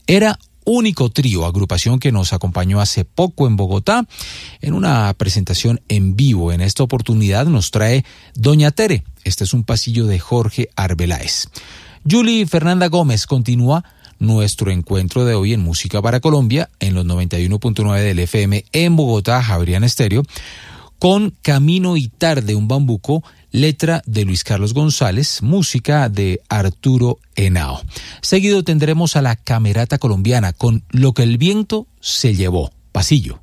Era Único Trío, agrupación que nos acompañó hace poco en Bogotá en una presentación en vivo. En esta oportunidad nos trae Doña Tere. Este es un pasillo de Jorge Arbeláez. Julie Fernanda Gómez continúa nuestro encuentro de hoy en Música para Colombia en los 91.9 del FM en Bogotá, Javeriana Estéreo, con Camino y Tarde, un bambuco, letra de Luis Carlos González, música de Arturo Henao. Seguido tendremos a la Camerata Colombiana con Lo que el viento se llevó, pasillo.